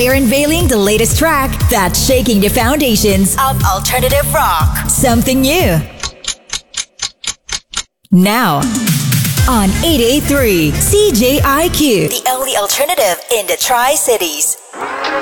We're unveiling the latest track that's shaking the foundations of alternative rock. Something new. Now, on 883 CJIQ, the only alternative in the Tri-Cities.